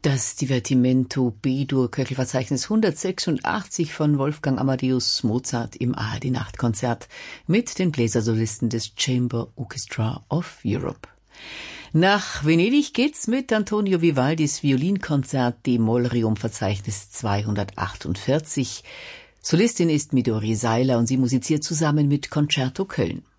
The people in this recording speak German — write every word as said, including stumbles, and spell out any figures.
Das Divertimento B-Dur Köchelverzeichnis hundertsechsundachtzig von Wolfgang Amadeus Mozart im A R D-Nachtkonzert mit den Bläsersolisten des Chamber Orchestra of Europe. Nach Venedig geht's mit Antonio Vivaldis Violinkonzert D-Moll-Rerum-Verzeichnis zweihundertachtundvierzig. Solistin ist Midori Seiler und sie musiziert zusammen mit Concerto Köln.